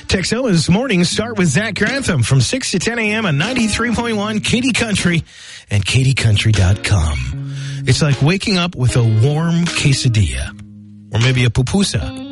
Texela's mornings start with Zach Grantham from 6 to 10 a.m. on 93.1 Katy Country and katycountry.com. It's like waking up with a warm quesadilla or maybe a pupusa